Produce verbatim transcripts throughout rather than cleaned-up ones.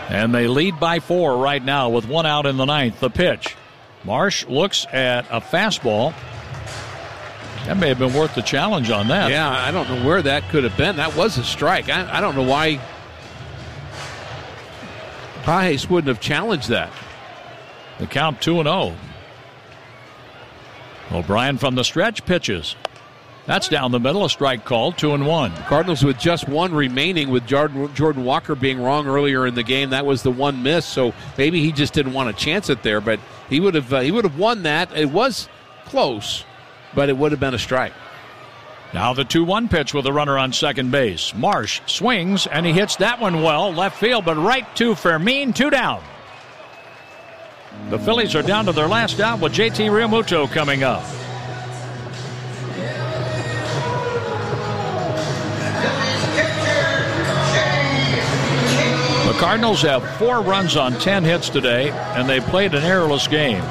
And they lead by four right now with one out in the ninth. The pitch. Marsh looks at a fastball. That may have been worth the challenge on that. Yeah, I don't know where that could have been. That was a strike. I, I don't know why Pages wouldn't have challenged that. The count two and oh. O'Brien from the stretch pitches. That's down the middle, a strike called, two and one. Cardinals with just one remaining, with Jordan, Jordan Walker being wrong earlier in the game. That was the one miss, so maybe he just didn't want to chance it there, but he would have uh, he would have won that. It was close, but it would have been a strike. Now the two one pitch with a runner on second base. Marsh swings, and he hits that one well, left field, but right to Fermin, two down. The Phillies are down to their last out with J T Realmuto coming up. The Cardinals have four runs on ten hits today, and they played an errorless game.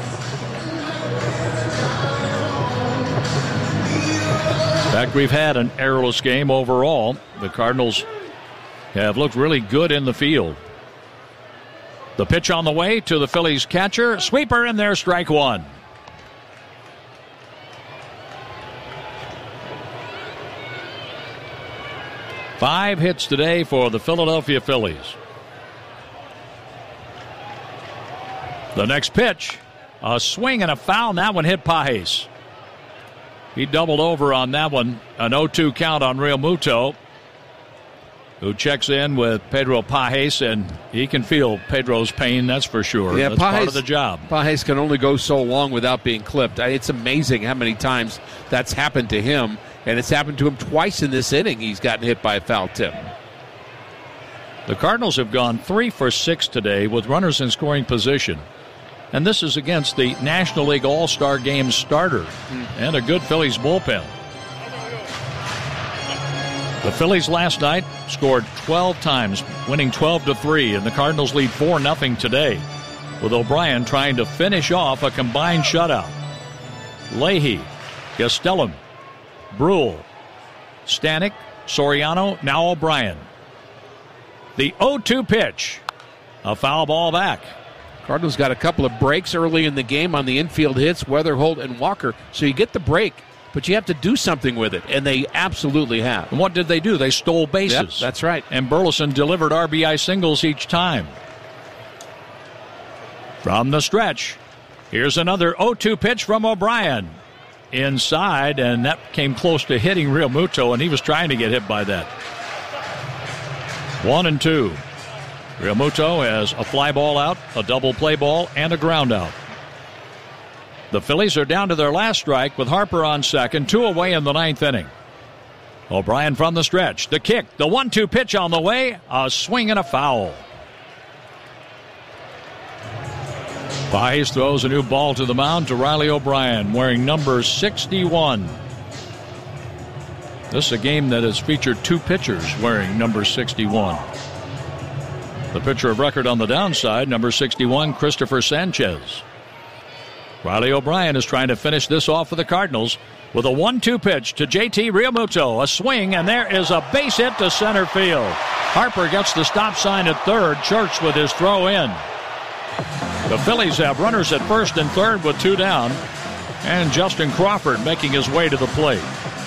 In fact, we've had an errorless game overall. The Cardinals have looked really good in the field. The pitch on the way to the Phillies catcher. Sweeper in there, strike one. Five hits today for the Philadelphia Phillies. The next pitch, a swing and a foul, and that one hit Pages. He doubled over on that one. An oh two count on Realmuto, who checks in with Pedro Pages, and he can feel Pedro's pain, that's for sure. Yeah, that's Pages, part of the job. Pages can only go so long without being clipped. It's amazing how many times that's happened to him, and it's happened to him twice in this inning. He's gotten hit by a foul tip. The Cardinals have gone three for six today with runners in scoring position. And this is against the National League All-Star Game starter mm. and a good Phillies bullpen. The Phillies last night scored twelve times, winning twelve to three, and the Cardinals lead four nothing today, with O'Brien trying to finish off a combined shutout. Leahy, Gastelum, Brule, Stanek, Soriano, now O'Brien. The oh two pitch, a foul ball back. Cardinals got a couple of breaks early in the game on the infield hits, Weatherholt and Walker. So you get the break, but you have to do something with it, and they absolutely have. And what did they do? They stole bases. Yep, that's right. And Burleson delivered R B I singles each time. From the stretch, here's another oh two pitch from O'Brien. Inside, and that came close to hitting Realmuto, and he was trying to get hit by that. One and two. Realmuto has a fly ball out, a double play ball, and a ground out. The Phillies are down to their last strike with Harper on second, two away in the ninth inning. O'Brien from the stretch. The kick, the one two pitch on the way, a swing and a foul. Pages throws a new ball to the mound to Riley O'Brien, wearing number sixty-one. This is a game that has featured two pitchers wearing number sixty-one. The pitcher of record on the downside, number sixty-one, Christopher Sanchez. Riley O'Brien is trying to finish this off for the Cardinals with a one two pitch to J T Realmuto. A swing, and there is a base hit to center field. Harper gets the stop sign at third. Church with his throw in. The Phillies have runners at first and third with two down, and Justin Crawford making his way to the plate.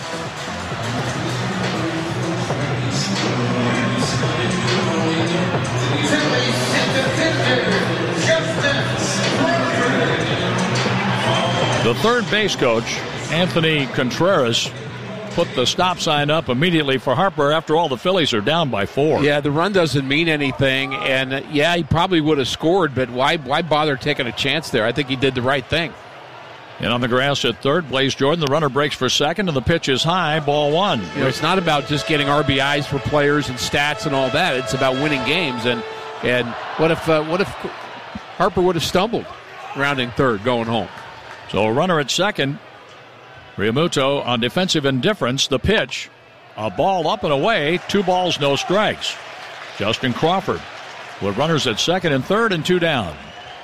The third base coach, Anthony Contreras, put the stop sign up immediately for Harper. After all, the Phillies are down by four. Yeah, the run doesn't mean anything, and uh, yeah, he probably would have scored, but why why bother taking a chance there? I think he did the right thing. And on the grass at third, Blaze Jordan, the runner breaks for second, and the pitch is high, ball one. You know, it's not about just getting R B Is for players and stats and all that. It's about winning games, and and what if uh, what if Harper would have stumbled rounding third, going home? So a runner at second. Realmuto on defensive indifference. The pitch, a ball up and away. Two balls, no strikes. Justin Crawford with runners at second and third and two down.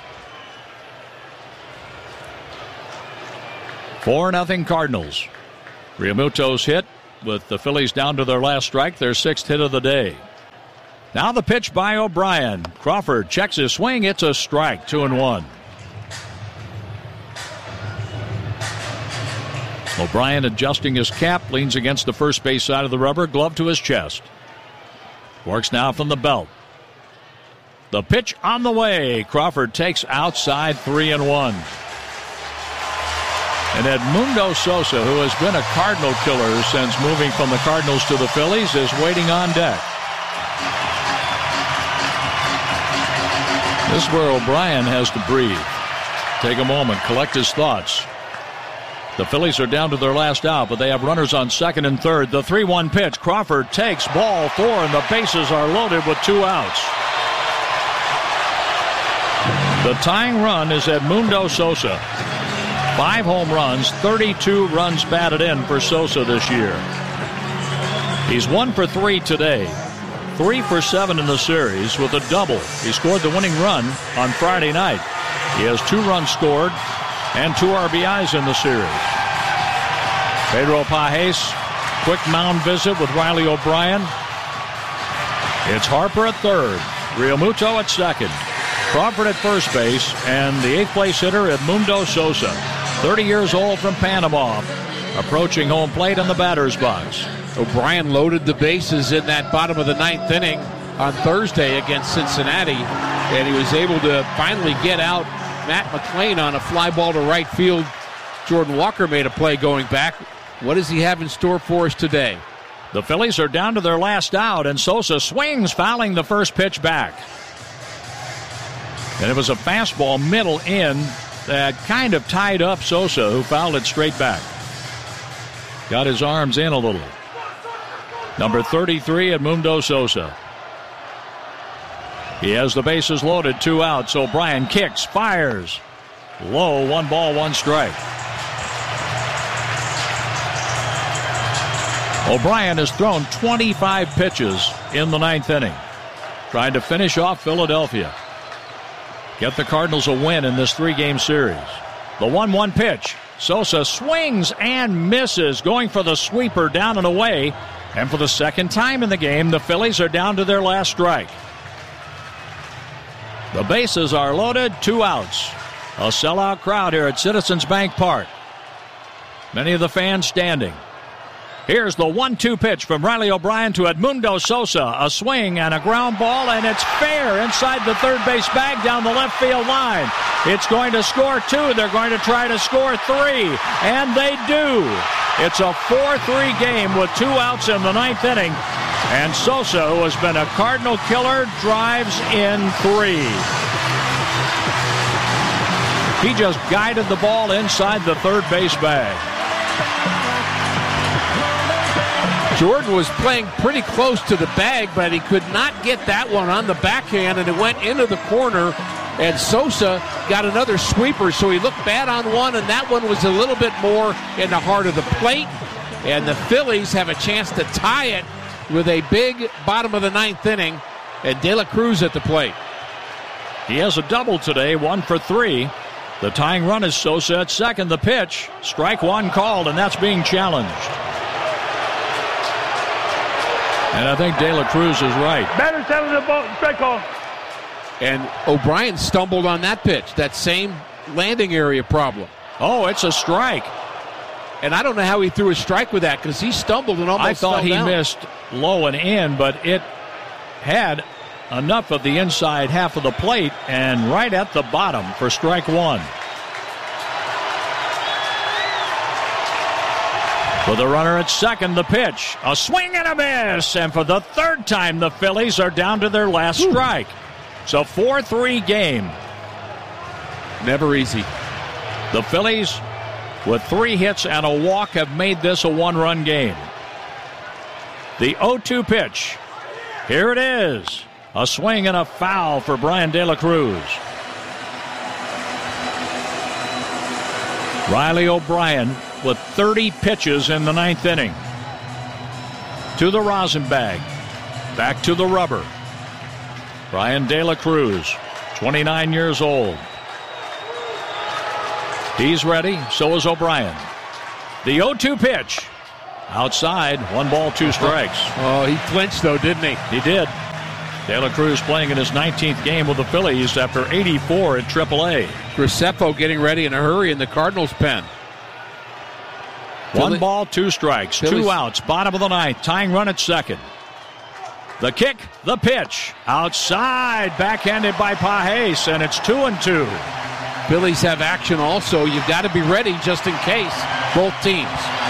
four nothing Cardinals. Realmuto's hit with the Phillies down to their last strike, their sixth hit of the day. Now the pitch by O'Brien. Crawford checks his swing. It's a strike. Two and one. O'Brien adjusting his cap, leans against the first base side of the rubber, glove to his chest. Works now from the belt. The pitch on the way. Crawford takes outside, three and one. And Edmundo Sosa, who has been a Cardinal killer since moving from the Cardinals to the Phillies, is waiting on deck. This is where O'Brien has to breathe. Take a moment, collect his thoughts. The Phillies are down to their last out, but they have runners on second and third. The three one pitch. Crawford takes ball four, and the bases are loaded with two outs. The tying run is Edmundo Sosa. Five home runs, thirty-two runs batted in for Sosa this year. He's one for three today. Three for seven in the series with a double. He scored the winning run on Friday night. He has two runs scored and two R B Is in the series. Pedro Pages, quick mound visit with Riley O'Brien. It's Harper at third, Realmuto at second, Crawford at first base, and the eighth place hitter Edmundo Sosa, thirty years old from Panama, approaching home plate in the batter's box. O'Brien loaded the bases in that bottom of the ninth inning on Thursday against Cincinnati, and he was able to finally get out Matt McLean on a fly ball to right field. Jordan Walker made a play going back. What does he have in store for us today? The Phillies are down to their last out, and Sosa swings, fouling the first pitch back. And it was a fastball middle in that kind of tied up Sosa, who fouled it straight back. Got his arms in a little. Number thirty-three, Edmundo Sosa. He has the bases loaded, two outs. O'Brien kicks, fires. Low, one ball, one strike. O'Brien has thrown twenty-five pitches in the ninth inning, trying to finish off Philadelphia. Get the Cardinals a win in this three-game series. The one one pitch. Sosa swings and misses, going for the sweeper down and away. And for the second time in the game, the Phillies are down to their last strike. The bases are loaded, two outs. A sellout crowd here at Citizens Bank Park. Many of the fans standing. Here's the one two pitch from Riley O'Brien to Edmundo Sosa. A swing and a ground ball, and it's fair inside the third base bag down the left field line. It's going to score two. They're going to try to score three, and they do. It's a four three game with two outs in the ninth inning. And Sosa, who has been a Cardinal killer, drives in three. He just guided the ball inside the third base bag. Jordan was playing pretty close to the bag, but he could not get that one on the backhand, and it went into the corner. And Sosa got another sweeper, so he looked bad on one, and that one was a little bit more in the heart of the plate. And the Phillies have a chance to tie it with a big bottom of the ninth inning, and De La Cruz at the plate. He has a double today, one for three. The tying run is Sosa at second. The pitch, strike one called, and that's being challenged. And I think De La Cruz is right. Batter seven, the ball, strike call. And O'Brien stumbled on that pitch, that same landing area problem. Oh, it's a strike. And I don't know how he threw a strike with that, because he stumbled and almost I thought fell he down. missed low and in, but it had enough of the inside half of the plate and right at the bottom for strike one. For the runner at second, the pitch. A swing and a miss. And for the third time, the Phillies are down to their last Ooh. strike. It's a four three game. Never easy. The Phillies, with three hits and a walk, have made this a one-run game. The oh two pitch. Here it is. A swing and a foul for Brian De La Cruz. Riley O'Brien with thirty pitches in the ninth inning. To the rosin bag. Back to the rubber. Brian De La Cruz, twenty-nine years old. He's ready, so is O'Brien. The oh two pitch. Outside, one ball, two strikes. Oh, he flinched though, didn't he? He did. De La Cruz playing in his nineteenth game with the Phillies after eighty-four at triple A. Graceffo getting ready in a hurry in the Cardinals' pen. One Philly- ball, two strikes, Phillies- two outs, bottom of the ninth, tying run at second. The kick, the pitch, outside, backhanded by Pages, and it's two and two. Phillies have action also. You've got to be ready just in case, both teams.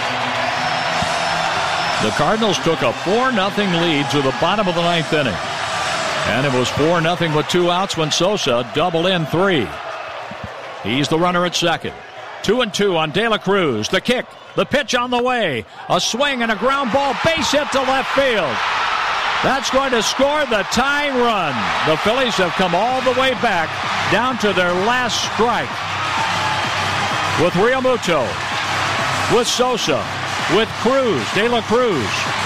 The Cardinals took a four nothing lead to the bottom of the ninth inning. And it was four nothing with two outs when Sosa doubled in three. He's the runner at second. Two and two on De La Cruz. The kick, the pitch on the way. A swing and a ground ball, base hit to left field. That's going to score the tying run. The Phillies have come all the way back down to their last strike. With Realmuto, with Sosa, with Cruz, De La Cruz.